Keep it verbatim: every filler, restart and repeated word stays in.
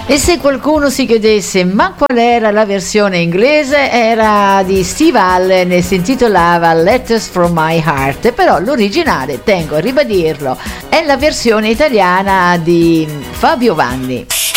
E se qualcuno si chiedesse ma qual era la versione inglese, era di Steve Allen e si intitolava Letters from My Heart, però l'originale, tengo a ribadirlo, è la versione italiana di Fabio Vanni.